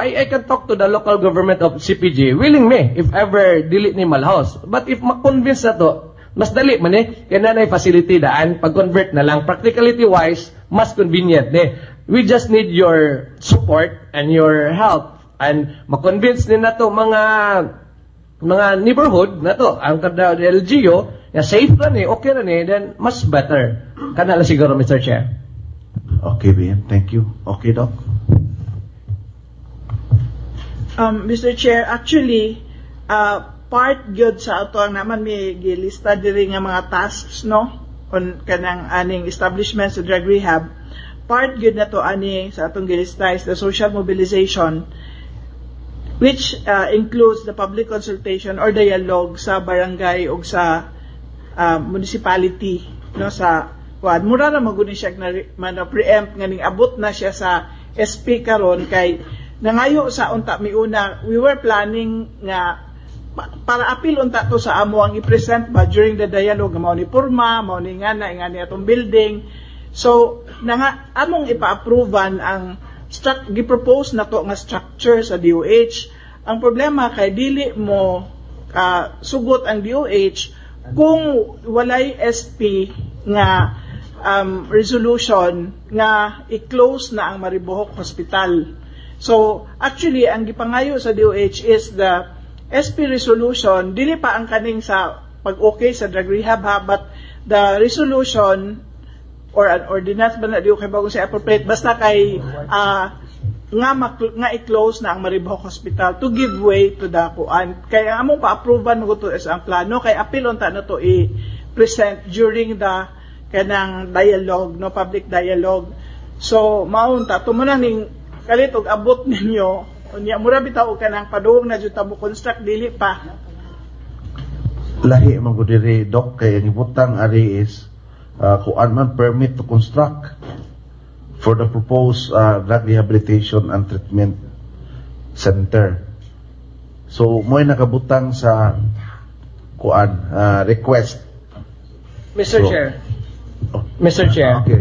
I can talk to the local government of CPG, willing me, if ever delete ni Malhouse. But if ma-convince na to, mas dali man kaya nanay facility daan, pag-convert na lang, practicality-wise, mas convenient We just need your support and your help. And ma-convince din na to mga neighborhood na to, ang kada LGU, na safe na okay na then mas better. Kanala siguro, Mr. Chair. Okay, BM. Thank you. Okay, Doc. Mr. Chair, actually, part good sa ato ang naman may gilista diri nga mga tasks, no? On kanang aning establishment sa drug rehab. Part good na to ani sa atong gilista is the social mobilization, which includes the public consultation or dialogue sa barangay o sa municipality, no? Sa mura na maguni siya na preempt nga ning abot na siya sa SP karon kay nangayo sa unta miuna we were planning nga para apil unta to sa amo ang i-present ba during the dialogue mao ni porma mao ni ingani atong building so among ipa-approvean ang gi-propose na to nga structure sa DOH. Ang problema kay dili mo sugot ang DOH kung walay SP nga resolution nga i-close na ang Maribohok Hospital. So, actually, ang gipangayo sa DOH is the SP resolution, dili pa ang kaning sa pag-okay sa drug rehab but the resolution or an ordinance ba na di okay bagong siya appropriate, basta kay nga i-close na ang Maribohok Hospital to give way to the kuan. Kaya among pa-approvean mo to as ang plano, kay apilon ta na to i-present during the kanang dialogue, no, public dialogue. So, maunta, tumunan ning kalit og abot ninyo, unya mura bitaw kanang paduong na jud ta mo construct dili pa. Lahi man gud diri Doc kay ang ibutang ari is kuan man permit to construct for the proposed drug rehabilitation and treatment center. So mo'y nakabutang sa kuan request. Mr. Chair. Mr. Chair, okay.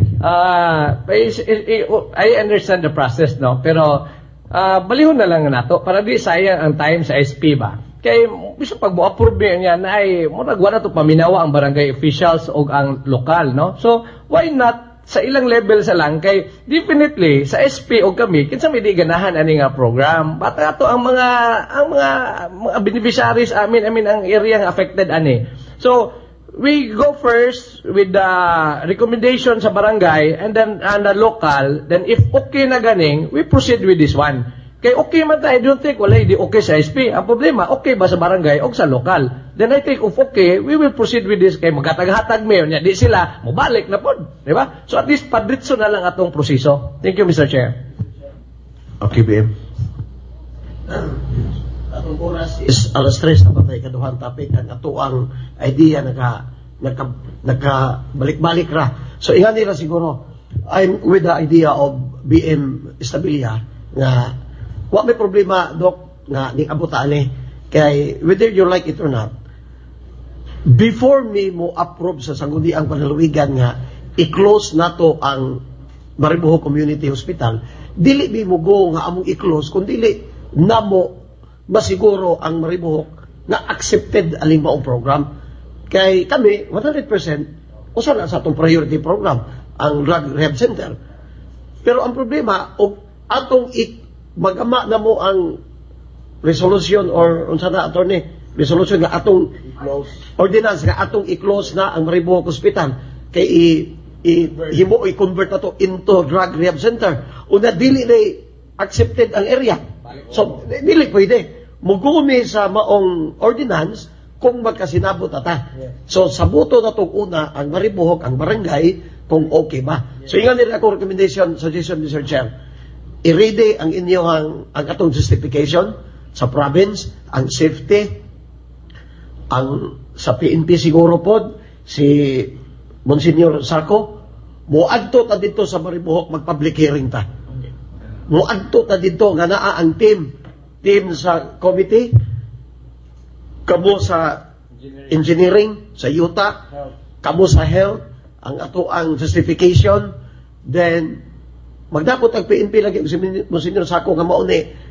I understand the process, no? Pero balihon na lang nato para di sayang ang time sa SP ba? Kay bisan pag mo-approve niya na ay murag wala to paminawa ang barangay officials o ang lokal, no? So why not sa ilang level sa lang kay definitely sa SP o kami kinsa may di ganahan ani nga program bata ato ang mga beneficiaries amin ang area nga affected ani. So we go first with the recommendation sa barangay and then the local, then if okay na ganing, we proceed with this one. Kay okay man tayo, I don't think wala hindi okay sa SP. Ang problema, okay ba sa barangay o sa local? Then I think if okay, we will proceed with this kay maghatag-hatag mayon niya. Di sila, mabalik na po. Di ba? So at least padritso na lang atong proseso. Thank you, Mr. Chair. Okay, BM. Atong oras is alas 3 na patay kaduhang topic ang atuang idea balik-balik ra. So ingan nila siguro I'm with the idea of BM Estabilia nga wa may problema Doc nga ning abutaan kay whether you like it or not before me mo approve sa sangguniang panalawigan nga i-close nato ang Maribohok Community Hospital dili mi mo go nga among i-close kun dili namo masiguro ang Maribohok na accepted aling maong program. Kay kami, 100%, usa na sa atong priority program, ang drug rehab center. Pero ang problema, atong magama na mo ang resolution or unsa na attorney, resolution nga atong ordinance nga atong i-close na ang Maribohok Hospital kay i-convert na to into drug rehab center. Una dili na accepted ang area. So, dili pwede. Mugumi sa maong ordinance kung magkasinabot ata. So, sa buto na itong una, ang Maribohok, ang barangay, kung okay ba. So, ingan nila akong recommendation, suggestion, Mr. Chair. I-ready ang inyong, ang atong justification sa province, ang safety, ang sa PNP siguro po, si Monsignor Sarko, muadto ta dito sa Maribohok, mag-public hearing ta. Muadto ta dito nga naa ang team sa committee, kamo sa engineering, sa UTA, kamo sa health, ang ato ang justification, then magdapot ang PNP lagi si Monsignor Sako nga mauni